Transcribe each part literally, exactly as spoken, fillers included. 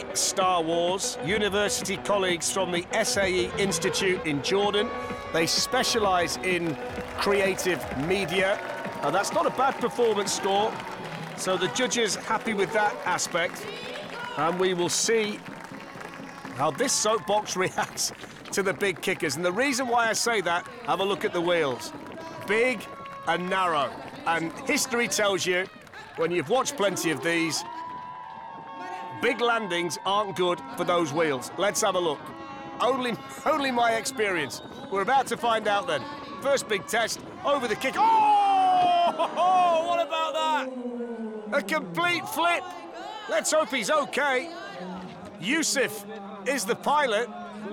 three Star Wars, university colleagues from the S A E Institute in Jordan. They specialise in creative media. Now, that's not a bad performance score, so the judges happy with that aspect. And we will see how this soapbox reacts to the big kickers. And the reason why I say that, have a look at the wheels. Big and narrow. And history tells you, when you've watched plenty of these, big landings aren't good for those wheels. Let's have a look. Only, only my experience. We're about to find out then. First big test, over the kick. Oh! What about that? A complete flip. Let's hope he's okay. Yusuf is the pilot.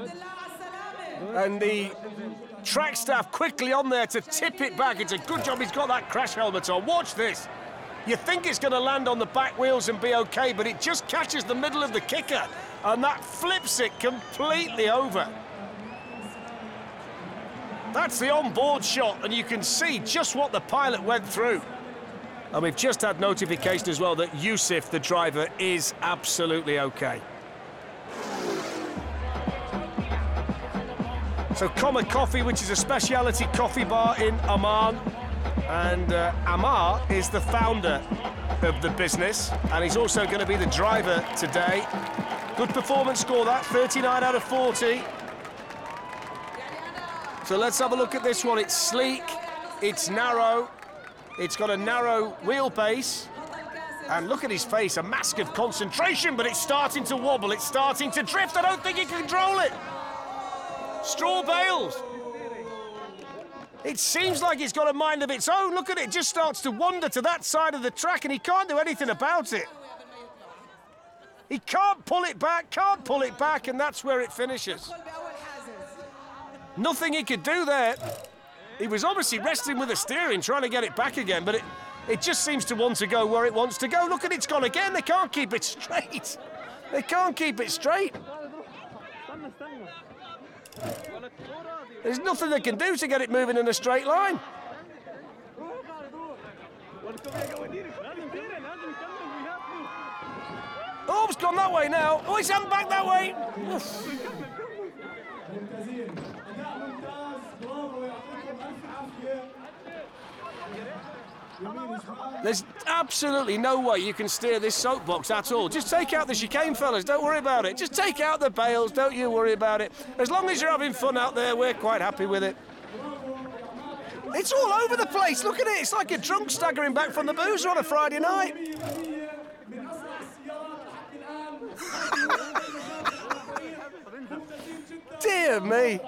And the track staff quickly on there to tip it back. It's a good job he's got that crash helmet on. Watch this. You think it's going to land on the back wheels and be okay, but it just catches the middle of the kicker, and that flips it completely over. That's the on-board shot, and you can see just what the pilot went through. And we've just had notification as well that Yusuf, the driver, is absolutely okay. So Comet Coffee, which is a specialty coffee bar in Amman. And uh, Ammar is the founder of the business, and he's also going to be the driver today. Good performance score, that, thirty-nine out of forty. So let's have a look at this one. It's sleek, it's narrow, it's got a narrow wheelbase. And look at his face, a mask of concentration, but it's starting to wobble, it's starting to drift. I don't think he can control it. Straw bales. It seems like it's got a mind of its own. Look at it, it just starts to wander to that side of the track, and he can't do anything about it. He can't pull it back, can't pull it back, and that's where it finishes. Nothing he could do there. He was obviously wrestling with the steering, trying to get it back again, but it, it just seems to want to go where it wants to go. Look at it, it's gone again. They can't keep it straight. They can't keep it straight. There's nothing they can do to get it moving in a straight line. Oh, it's gone that way now. Oh, it's heading back that way. There's absolutely no way you can steer this soapbox at all. Just take out the chicane, fellas. Don't worry about it. Just take out the bales. Don't you worry about it. As long as you're having fun out there, we're quite happy with it. It's all over the place. Look at it. It's like a drunk staggering back from the boozer on a Friday night. Dear me.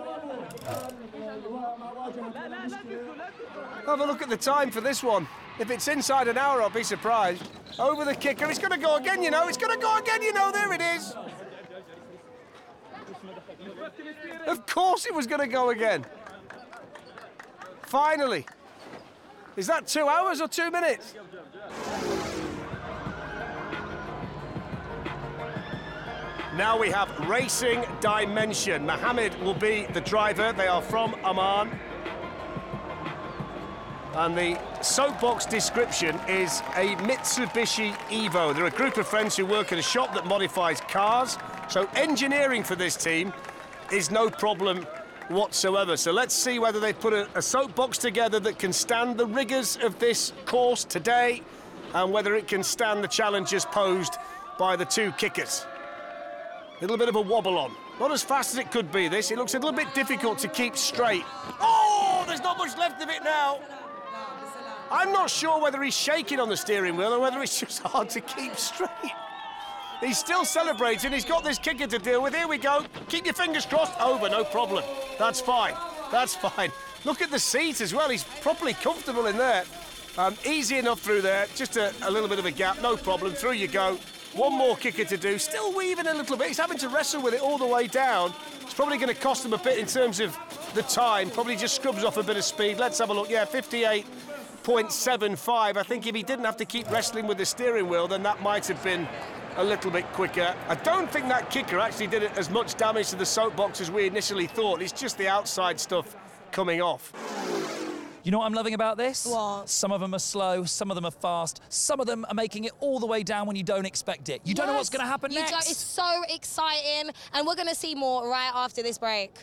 Have a look at the time for this one. If it's inside an hour, I'll be surprised. Over the kicker, it's going to go again, you know. It's going to go again, you know. There it is. Of course it was going to go again. Finally. Is that two hours or two minutes? Now we have Racing Dimension. Mohammed will be the driver. They are from Amman. And the soapbox description is a Mitsubishi Evo. They're a group of friends who work at a shop that modifies cars. So engineering for this team is no problem whatsoever. So let's see whether they put a, a soapbox together that can stand the rigours of this course today, and whether it can stand the challenges posed by the two kickers. A little bit of a wobble on. Not as fast as it could be, this. It looks a little bit difficult to keep straight. Oh, there's not much left of it now. I'm not sure whether he's shaking on the steering wheel or whether it's just hard to keep straight. He's still celebrating. He's got this kicker to deal with. Here we go. Keep your fingers crossed. Over, no problem. That's fine. That's fine. Look at the seat as well. He's properly comfortable in there. Um, easy enough through there. Just a, a little bit of a gap. No problem. Through you go. One more kicker to do. Still weaving a little bit. He's having to wrestle with it all the way down. It's probably going to cost him a bit in terms of the time. Probably just scrubs off a bit of speed. Let's have a look. Yeah, fifty-eight point seven five. I think if he didn't have to keep wrestling with the steering wheel, then that might have been a little bit quicker. I don't think that kicker actually did as much damage to the soapbox as we initially thought. It's just the outside stuff coming off. You know what I'm loving about this? What? Some of them are slow, some of them are fast, some of them are making it all the way down when you don't expect it. You don't know what's going to happen you next. Don't, it's so exciting, and we're going to see more right after this break.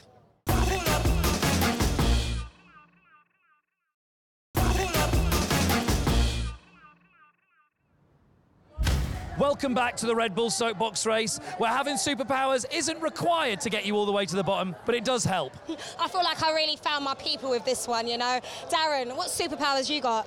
Welcome back to the Red Bull Soapbox race, where having superpowers isn't required to get you all the way to the bottom, but it does help. I feel like I really found my people with this one, you know. Darren, what superpowers you got?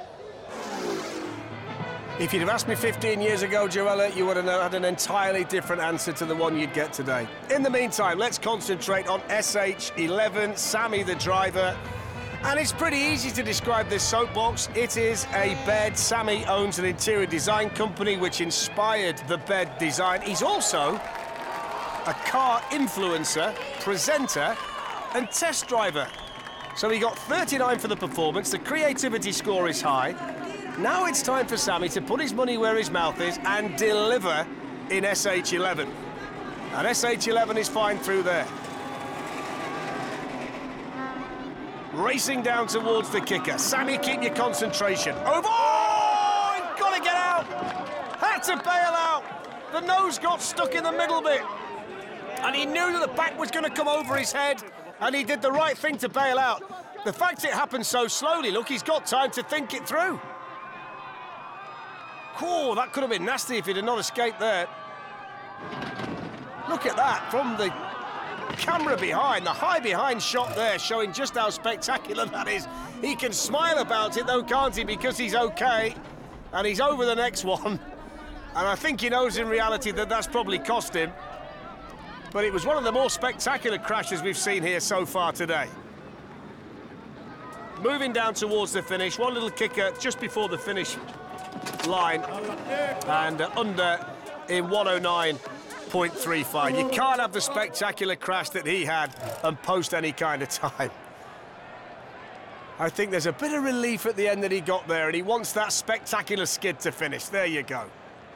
If you'd have asked me fifteen years ago, Joella, you would have had an entirely different answer to the one you'd get today. In the meantime, let's concentrate on S H eleven, Sammy the driver. And it's pretty easy to describe this soapbox. It is a bed. Sammy owns an interior design company which inspired the bed design. He's also a car influencer, presenter, and test driver. So he got thirty-nine for the performance. The creativity score is high. Now it's time for Sammy to put his money where his mouth is and deliver in S H eleven. And S H eleven is fine through there. Racing down towards the kicker. Sammy, keep your concentration. Over! Oh, got to get out! Had to bail out! The nose got stuck in the middle bit. And he knew that the back was going to come over his head, and he did the right thing to bail out. The fact it happened so slowly, look, he's got time to think it through. Cool, that could have been nasty if he'd have not escaped there. Look at that, from the camera behind, the high behind shot there, showing just how spectacular that is. He can smile about it though, can't he, because he's okay, and he's over the next one. And I think he knows in reality that that's probably cost him. But it was one of the more spectacular crashes we've seen here so far today. Moving down towards the finish, one little kicker just before the finish line, and uh, under in one oh nine point three five. You can't have the spectacular crash that he had and post any kind of time. I think there's a bit of relief at the end that he got there, and he wants that spectacular skid to finish. There you go.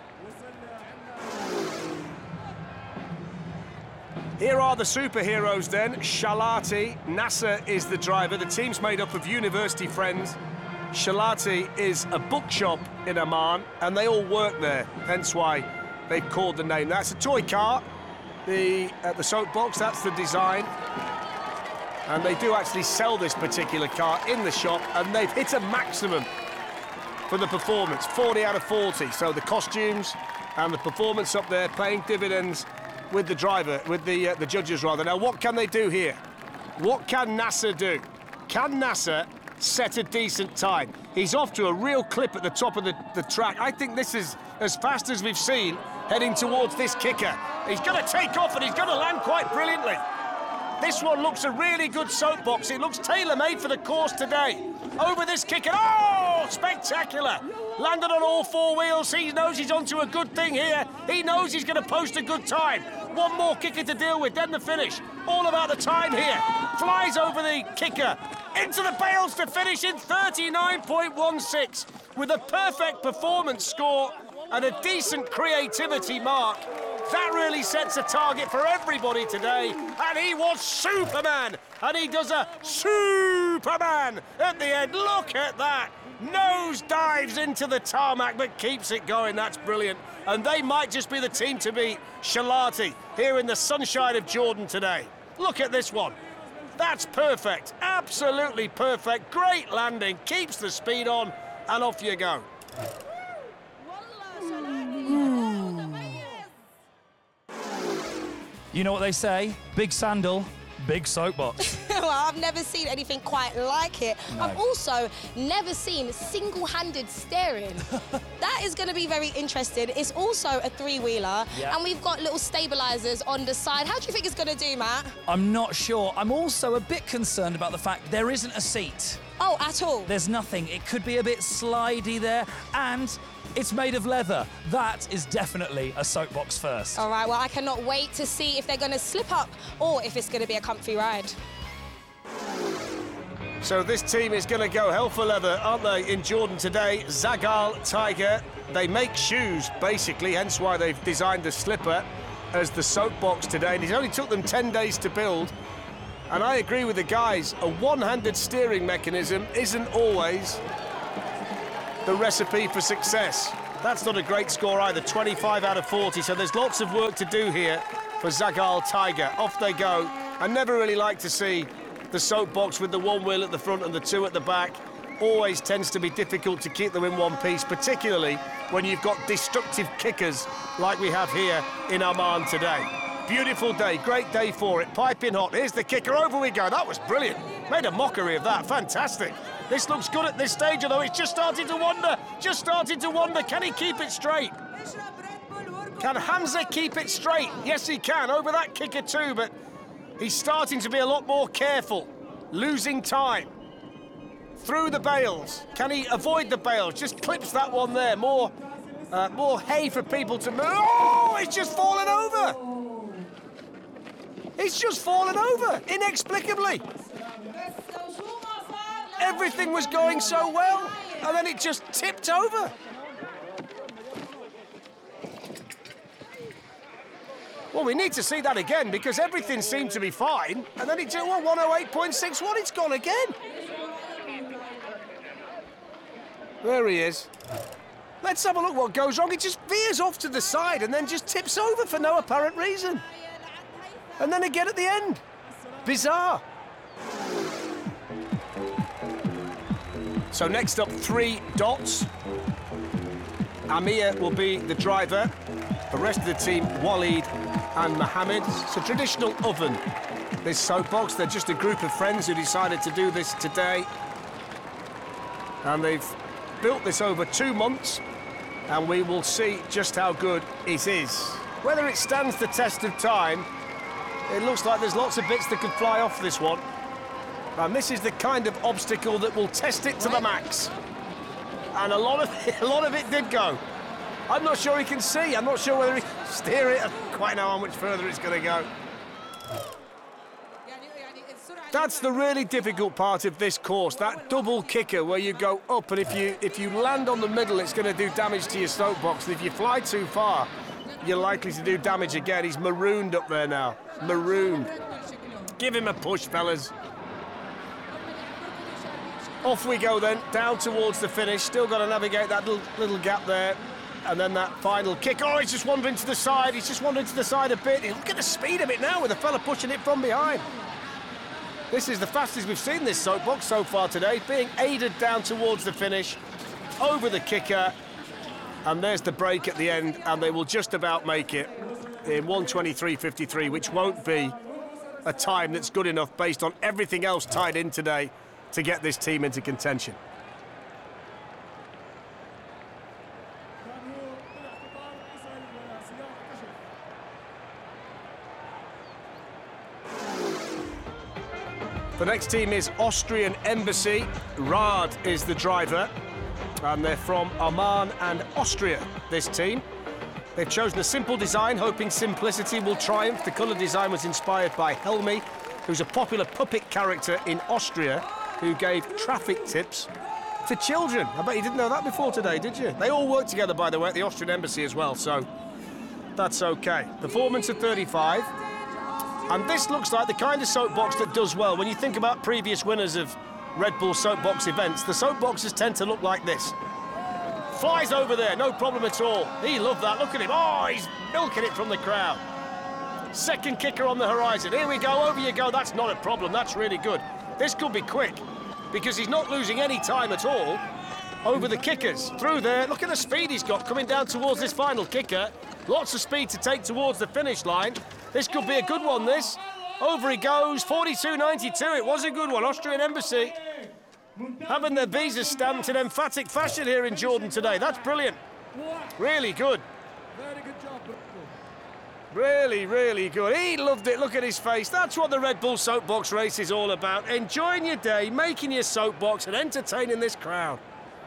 Here are the superheroes then. Shalati, Nasser is the driver. The team's made up of university friends. Shalati is a bookshop in Amman, and they all work there, hence why they've called the name. That's a toy car, the, uh, the soapbox, that's the design. And they do actually sell this particular car in the shop, and they've hit a maximum for the performance, forty out of forty. So the costumes and the performance up there paying dividends with the driver, with the, uh, the judges rather. Now, what can they do here? What can Nasser do? Can Nasser set a decent time? He's off to a real clip at the top of the, the track. I think this is as fast as we've seen heading towards this kicker. He's going to take off, and he's going to land quite brilliantly. This one looks a really good soapbox. It looks tailor-made for the course today. Over this kicker. Oh, spectacular. Landed on all four wheels. He knows he's onto a good thing here. He knows he's going to post a good time. One more kicker to deal with, then the finish. All about the time here. Flies over the kicker. Into the bales to finish in thirty-nine point one six. With a perfect performance score and a decent creativity mark. That really sets a target for everybody today. And he was Superman. And he does a Superman at the end. Look at that. Nose dives into the tarmac, but keeps it going. That's brilliant. And they might just be the team to beat. Shalati here in the sunshine of Jordan today. Look at this one. That's perfect. Absolutely perfect. Great landing. Keeps the speed on. And off you go. You know what they say? Big sandal, big soapbox. Well, I've never seen anything quite like it. No. I've also never seen single-handed steering. That is going to be very interesting. It's also a three-wheeler, yeah. and we've got little stabilisers on the side. How do you think it's going to do, Matt? I'm not sure. I'm also a bit concerned about the fact there isn't a seat. Oh, at all? There's nothing. It could be a bit slidey there, and it's made of leather. That is definitely a soapbox first. All right, well, I cannot wait to see if they're going to slip up or if it's going to be a comfy ride. So this team is going to go hell for leather, aren't they, in Jordan today? Zagal Tiger. They make shoes, basically, hence why they've designed the slipper as the soapbox today. And it only took them ten days to build. And I agree with the guys, a one-handed steering mechanism isn't always the recipe for success. That's not a great score either, twenty-five out of forty, so there's lots of work to do here for Zaghal Tiger. Off they go. I never really like to see the soapbox with the one wheel at the front and the two at the back. Always tends to be difficult to keep them in one piece, particularly when you've got destructive kickers like we have here in Amman today. Beautiful day, great day for it, piping hot. Here's the kicker, over we go. That was brilliant. Made a mockery of that, fantastic. This looks good at this stage, although he's just starting to wonder, just starting to wonder, can he keep it straight? Can Hamza keep it straight? Yes, he can, over that kicker too, but he's starting to be a lot more careful, losing time. Through the bales. Can he avoid the bales? Just clips that one there. More, uh, more hay for people to move. Oh, it's just fallen over. It's just fallen over, inexplicably. Everything was going so well, and then it just tipped over. Well, we need to see that again, because everything seemed to be fine, and then it did, well, one oh eight point six one, it's gone again. There he is. Let's have a look what goes wrong. It just veers off to the side and then just tips over for no apparent reason. And then again at the end. Bizarre. So next up, three dots. Amir will be the driver. The rest of the team, Walid and Mohammed. It's a traditional oven, this soapbox. They're just a group of friends who decided to do this today. And they've built this over two months, and we will see just how good it is. Whether it stands the test of time, it looks like there's lots of bits that could fly off this one. And this is the kind of obstacle that will test it to the max. And a lot of it, a lot of it did go. I'm not sure he can see. I'm not sure whether he can steer it. I don't quite know how much further it's going to go. That's the really difficult part of this course, that double kicker where you go up, and if you if you land on the middle, it's going to do damage to your soapbox, and if you fly too far, you're likely to do damage again. He's marooned up there now, marooned. Give him a push, fellas. Off we go then, down towards the finish. Still got to navigate that little, little gap there. And then that final kick. Oh, he's just wandering to the side. He's just wandering to the side a bit. Look at the speed of it now with the fella pushing it from behind. This is the fastest we've seen this soapbox so far today, being aided down towards the finish, over the kicker, and there's the break at the end, and they will just about make it in one twenty-three fifty-three, which won't be a time that's good enough based on everything else tied in today to get this team into contention. The next team is Austrian Embassy. Raad is the driver, and they're from Amman and Austria, this team. They've chosen a simple design, hoping simplicity will triumph. The colour design was inspired by Helmi, who's a popular puppet character in Austria who gave traffic tips to children. I bet you didn't know that before today, did you? They all work together, by the way, at the Austrian Embassy as well, so that's okay. Performance of thirty-five. And this looks like the kind of soapbox that does well. When you think about previous winners of Red Bull soapbox events, the soapboxes tend to look like this. Flies over there, no problem at all. He loved that, look at him. Oh, he's milking it from the crowd. Second kicker on the horizon. Here we go, over you go. That's not a problem, that's really good. This could be quick, because he's not losing any time at all over the kickers. Through there, look at the speed he's got coming down towards this final kicker. Lots of speed to take towards the finish line. This could be a good one, this. Over he goes, forty-two ninety-two. It was a good one. Austrian Embassy having their visas stamped in emphatic fashion here in Jordan today. That's brilliant. Really good. Really, really good. He loved it. Look at his face. That's what the Red Bull soapbox race is all about. Enjoying your day, making your soapbox, and entertaining this crowd.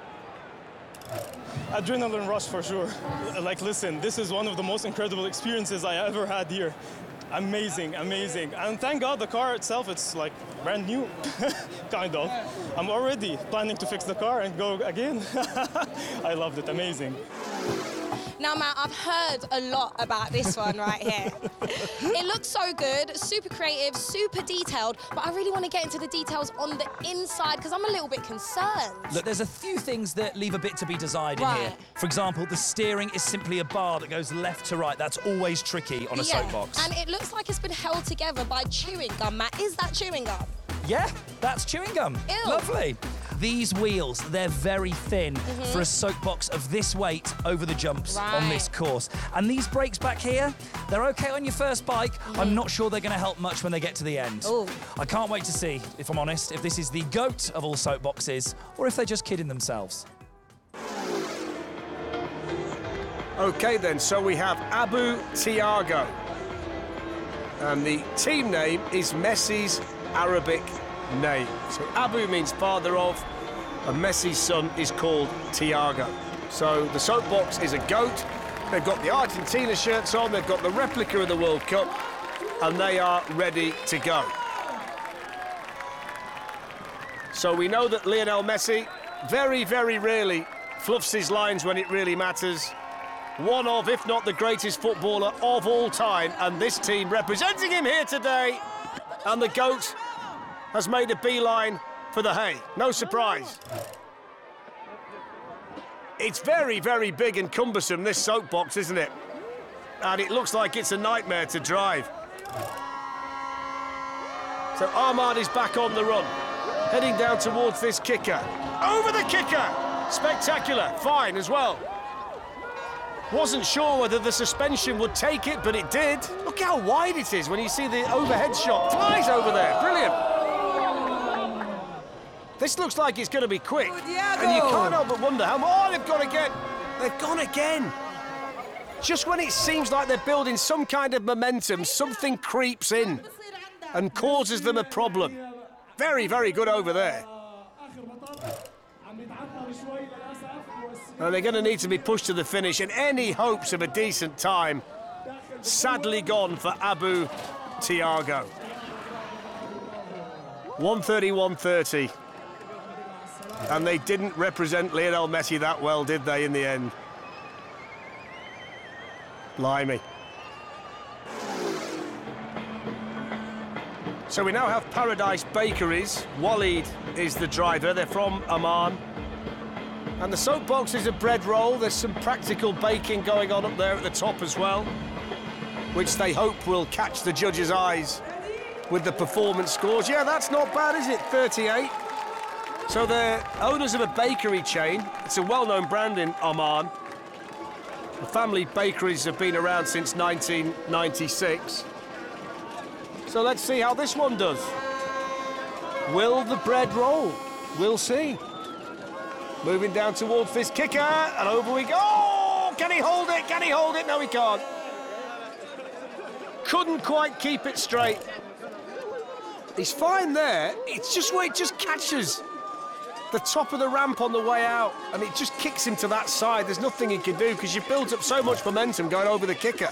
Adrenaline rush for sure. Like, listen, this is one of the most incredible experiences I ever had here. Amazing, amazing. And thank God the car itself, it's like brand new, kind of. I'm already planning to fix the car and go again. I loved it, amazing. Now, Matt, I've heard a lot about this one right here. It looks so good, super creative, super detailed, but I really want to get into the details on the inside because I'm a little bit concerned. Look, there's a few things that leave a bit to be desired in Right. here. For example, the steering is simply a bar that goes left to right. That's always tricky on a Yeah, soapbox. and it looks like it's been held together by chewing gum, Matt. Is that chewing gum? Yeah, that's chewing gum. Ew. Lovely. These wheels, they're very thin Mm-hmm. for a soapbox of this weight over the jumps on this Right. course. And these brakes back here, they're okay on your first bike. I'm not sure they're going to help much when they get to the end. Ooh. I can't wait to see, if I'm honest, if this is the GOAT of all soapboxes or if they're just kidding themselves. OK then, so we have Abu Tiago. And the team name is Messi's Arabic name. So Abu means father of, and Messi's son is called Tiago. So the soapbox is a GOAT. They've got the Argentina shirts on, they've got the replica of the World Cup, and they are ready to go. So we know that Lionel Messi very, very rarely fluffs his lines when it really matters. One of, if not the greatest footballer of all time, and this team representing him here today. And the GOAT has made a beeline for the hay. No surprise. It's very, very big and cumbersome, this soapbox, isn't it? And it looks like it's a nightmare to drive. So Ahmad is back on the run, heading down towards this kicker. Over the kicker! Spectacular, fine as well. Wasn't sure whether the suspension would take it, but it did. Look how wide it is when you see the overhead shot. Flies over there, brilliant. This looks like it's going to be quick. And you can't help but wonder how... Oh, they've gone again. They've gone again. Just when it seems like they're building some kind of momentum, something creeps in and causes them a problem. Very, very good over there. And they're going to need to be pushed to the finish, and any hopes of a decent time sadly gone for Abu Tiago. one thirty-one thirty. And they didn't represent Lionel Messi that well, did they, in the end? Blimey. So we now have Paradise Bakeries. Waleed is the driver. They're from Amman. And the soapbox is a bread roll. There's some practical baking going on up there at the top as well, which they hope will catch the judges' eyes with the performance scores. Yeah, that's not bad, is it? thirty-eight. So they're owners of a bakery chain. It's a well-known brand in Amman. The family bakeries have been around since nineteen ninety-six. So let's see how this one does. Will the bread roll? We'll see. Moving down towards this kicker, and over we go. Oh, can he hold it? Can he hold it? No, he can't. Couldn't quite keep it straight. He's fine there. It's just where it just catches the top of the ramp on the way out, and it just kicks him to that side. There's nothing he can do because you've built up so much momentum going over the kicker.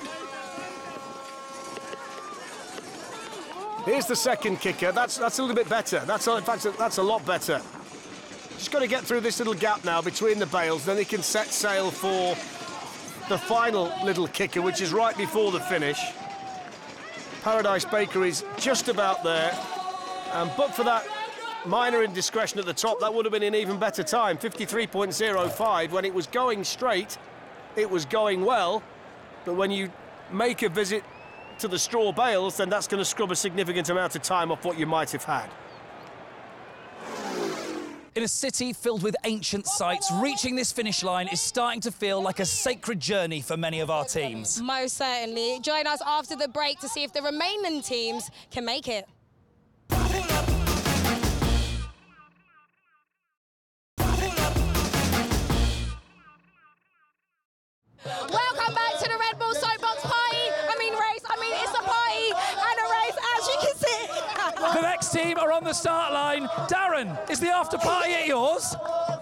Here's the second kicker. That's that's a little bit better. That's in fact that's a lot better. Just got to get through this little gap now between the bales, then he can set sail for the final little kicker, which is right before the finish. Paradise Bakery's just about there, and but for that minor indiscretion at the top, that would have been an even better time, fifty-three point oh five. When it was going straight, it was going well, but when you make a visit to the straw bales, then that's going to scrub a significant amount of time off what you might have had. In a city filled with ancient sites, reaching this finish line is starting to feel like a sacred journey for many of our teams. Most certainly. Join us after the break to see if the remaining teams can make it. Welcome back to the Red Bull Soapbox Party. I mean race, I mean it's a party and a race, as you can see. The next team are on the start line. Darren, is the after party at yours?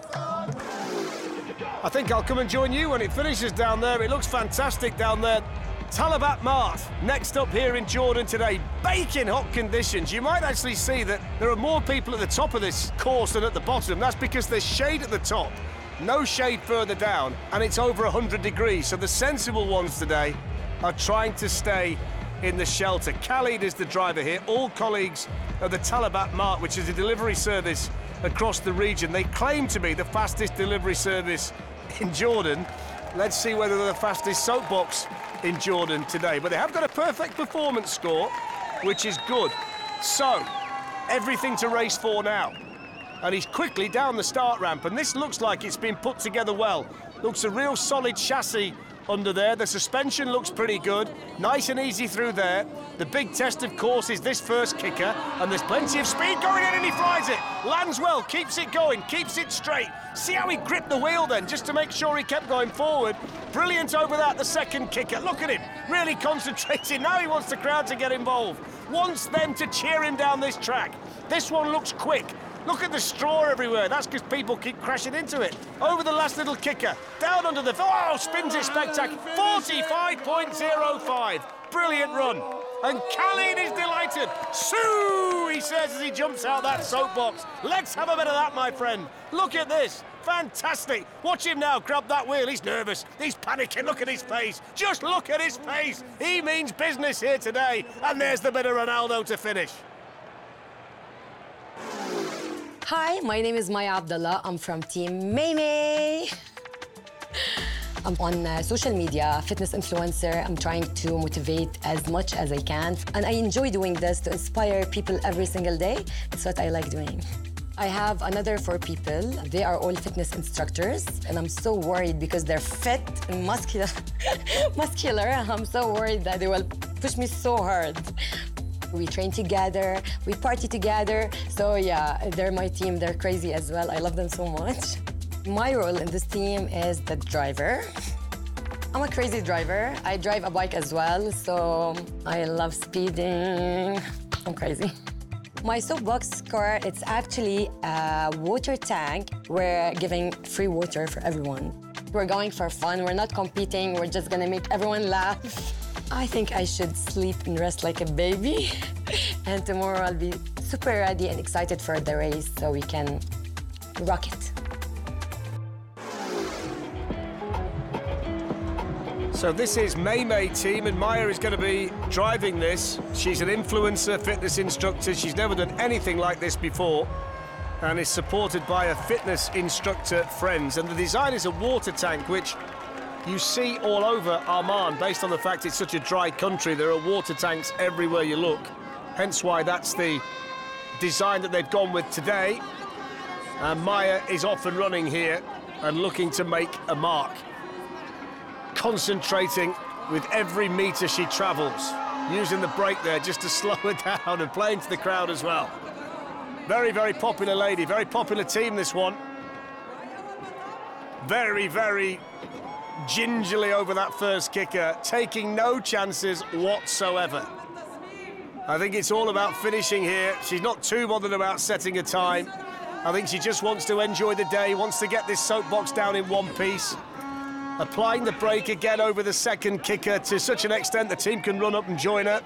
I think I'll come and join you when it finishes down there. It looks fantastic down there. Talabat Mart, next up here in Jordan today. Baking hot conditions. You might actually see that there are more people at the top of this course than at the bottom. That's because there's shade at the top no shade further down, and it's over one hundred degrees. So the sensible ones today are trying to stay in the shelter. Khalid is the driver here. All colleagues of the Talabat Mart, which is a delivery service across the region. They claim to be the fastest delivery service in Jordan. Let's see whether they're the fastest soapbox in Jordan today. But they have got a perfect performance score, which is good. So, everything to race for now. And he's quickly down the start ramp, and this looks like it's been put together well. Looks a real solid chassis under there. The suspension looks pretty good. Nice and easy through there. The big test, of course, is this first kicker, and there's plenty of speed going in, and he flies it. Lands well, keeps it going, keeps it straight. See how he gripped the wheel then, just to make sure he kept going forward. Brilliant over that, the second kicker. Look at him, really concentrating. Now he wants the crowd to get involved. Wants them to cheer him down this track. This one looks quick. Look at the straw everywhere. That's because people keep crashing into it. Over the last little kicker. Down under the... Oh, spins it spectacular. forty-five point oh five. Brilliant run. And Khalid is delighted. Sue, he says as he jumps out that soapbox. Let's have a bit of that, my friend. Look at this. Fantastic. Watch him now grab that wheel. He's nervous. He's panicking. Look at his face. Just look at his face. He means business here today. And there's the bit of Ronaldo to finish. Hi, my name is Maya Abdullah. I'm from Team Maymay. I'm on uh, social media, fitness influencer. I'm trying to motivate as much as I can. And I enjoy doing this to inspire people every single day. It's what I like doing. I have another four people. They are all fitness instructors. And I'm so worried because they're fit and muscular. muscular. I'm so worried that they will push me so hard. We train together, we party together. So yeah, they're my team, they're crazy as well. I love them so much. My role in this team is the driver. I'm a crazy driver. I drive a bike as well, so I love speeding. I'm crazy. My soapbox car, it's actually a water tank. We're giving free water for everyone. We're going for fun, we're not competing, we're just gonna make everyone laugh. I think I should sleep and rest like a baby. And tomorrow I'll be super ready and excited for the race so we can rock it. So this is Maymay team, and Maya is going to be driving this. She's an influencer, fitness instructor. She's never done anything like this before and is supported by a fitness instructor friends. And the design is a water tank, which you see all over Amman, based on the fact it's such a dry country. There are water tanks everywhere you look. Hence why that's the design that they've gone with today. And Maya is off and running here and looking to make a mark. Concentrating with every metre she travels. Using the brake there just to slow her down and playing to the crowd as well. Very, very popular lady, very popular team, this one. Very, very gingerly over that first kicker, taking no chances whatsoever. I think it's all about finishing here. She's not too bothered about setting a time. I think she just wants to enjoy the day, wants to get this soapbox down in one piece. Applying the brake again over the second kicker to such an extent the team can run up and join her.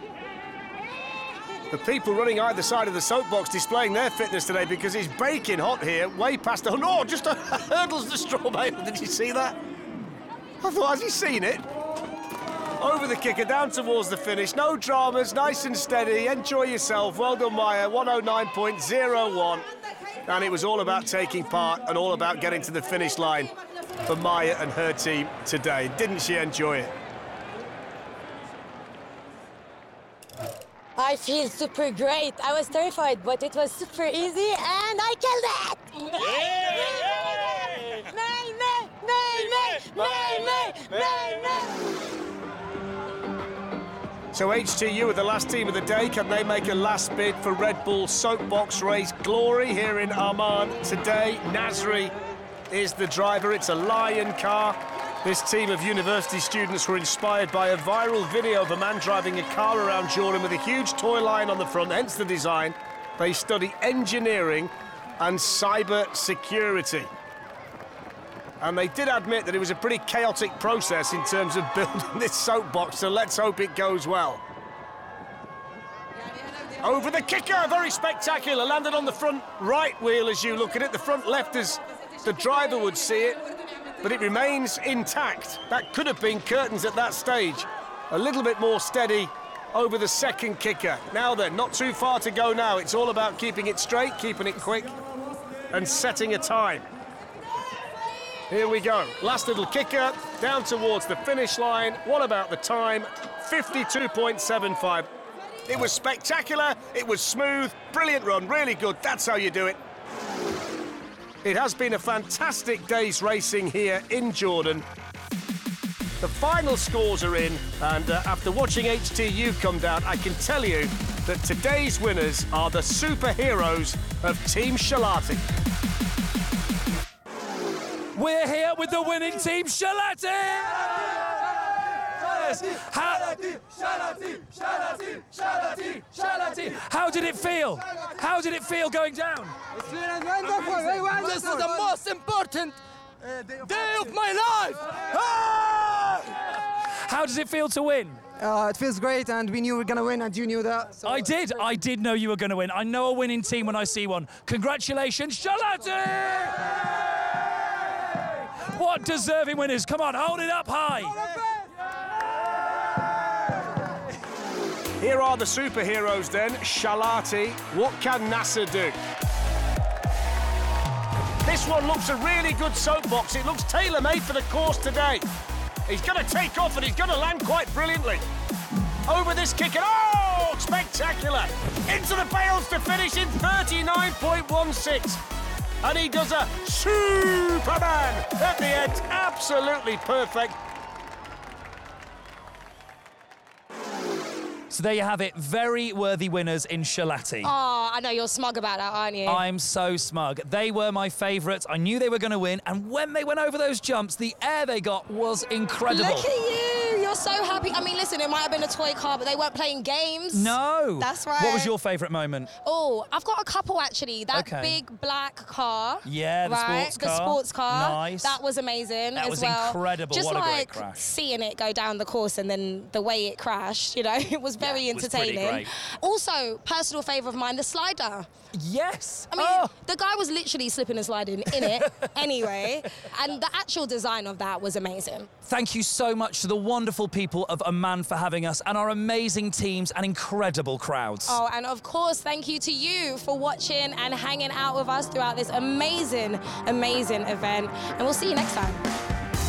The people running either side of the soapbox displaying their fitness today because it's baking hot here, way past the... Oh, just a, hurdles the straw bale. Did you see that? I thought, has he seen it? Over the kicker, down towards the finish. No dramas, nice and steady. Enjoy yourself. Well done, Maya. one oh nine point oh one. And it was all about taking part and all about getting to the finish line for Maya and her team today. Didn't she enjoy it? I feel super great. I was terrified, but it was super easy, and I killed it! Nay, nay, nay, nay, nay, nay, nay. So H T U are the last team of the day. Can they make a last bid for Red Bull Soapbox Race glory here in Amman today? Nasri is the driver. It's a Lion car. This team of university students were inspired by a viral video of a man driving a car around Jordan with a huge toy lion on the front, hence the design. They study engineering and cyber security. And they did admit that it was a pretty chaotic process in terms of building this soapbox, so let's hope it goes well. Over the kicker, very spectacular. Landed on the front right wheel as you look at it. The front left has the driver would see it, but it remains intact. That could have been curtains at that stage. A little bit more steady over the second kicker. Now then, not too far to go now. It's all about keeping it straight, keeping it quick, and setting a time. Here we go. Last little kicker, down towards the finish line. What about the time? fifty-two point seven five. It was spectacular, it was smooth, brilliant run, really good. That's how you do it. It has been a fantastic day's racing here in Jordan. The final scores are in, and uh, after watching H T U come down, I can tell you that today's winners are the superheroes of Team Shalati. We're here with the winning team, Shalati! How, how did it feel? How did it feel going down? This is the most important day of my life! How does it feel to win? Uh, it feels great, and we knew we were gonna win, and you knew that. So. I did. I did know you were going to win. I know a winning team when I see one. Congratulations, Shalati! What deserving winners. Come on, hold it up high. Here are the superheroes then. Shalati, what can NASA do? This one looks a really good soapbox. It looks tailor-made for the course today. He's going to take off and he's going to land quite brilliantly. Over this kick and oh, spectacular. Into the bales to finish in thirty-nine point one six. And he does a Superman at the end. Absolutely perfect. So there you have it. Very worthy winners in Shalati. Oh, I know you're smug about that, aren't you? I'm so smug. They were my favourites. I knew they were going to win. And when they went over those jumps, the air they got was incredible. Look at you. You're so happy. I mean, listen, it might have been a toy car, but they weren't playing games. No. That's right. What was your favourite moment? Oh, I've got a couple, actually. That Okay. big black car. Yeah, the right? sports The car. sports car. Nice. That was amazing That as was well. incredible. Just What a great like crash. seeing it go down the course and then the way it crashed, you know, it was very Yeah, it was pretty entertaining. great. Also, personal favourite of mine, the slider. Yes. I mean, Oh. the guy was literally slipping and sliding in it anyway, and the actual design of that was amazing. Thank you so much to the wonderful people of Amman for having us and our amazing teams and incredible crowds. Oh, and of course, thank you to you for watching and hanging out with us throughout this amazing, amazing event. And we'll see you next time.